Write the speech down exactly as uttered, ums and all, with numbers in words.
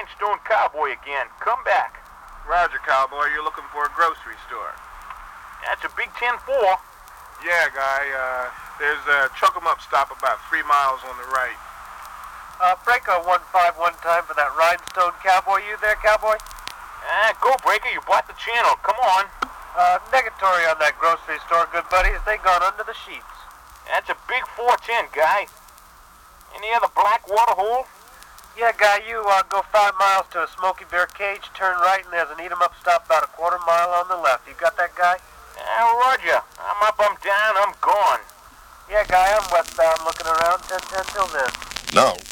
Rhinestone Cowboy again. Come back. Roger, Cowboy. You're looking for a grocery store. That's a big ten four. Yeah, Guy. Uh, there's a Chuck-em-up stop about three miles on the right. Uh, Breaker one five one time for that Rhinestone Cowboy. You there, Cowboy? Ah, go, Breaker. You bought the channel. Come on. Uh, negatory on that grocery store, good buddies. They gone under the sheets. That's a big four ten, Guy. Any other black water hole? Yeah, Guy, you uh, go five miles to a Smoky Bear cage, turn right, and there's an eat-em-up stop about a quarter mile on the left. You got that, Guy? Ah, Roger. I'm up, I'm down, I'm gone. Yeah, Guy, I'm westbound looking around. ten ten till then. Now,